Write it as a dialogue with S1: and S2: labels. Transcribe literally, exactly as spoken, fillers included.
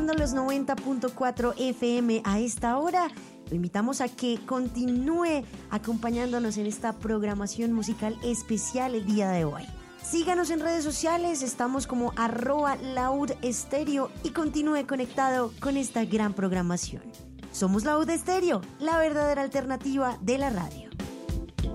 S1: Los noventa punto cuatro F M a esta hora. Lo invitamos a que continúe acompañándonos en esta programación musical especial el día de hoy. Síganos en redes sociales, estamos como arroba Laud Estéreo y continúe conectado con esta gran programación. Somos Laud Estéreo, la verdadera alternativa de la radio.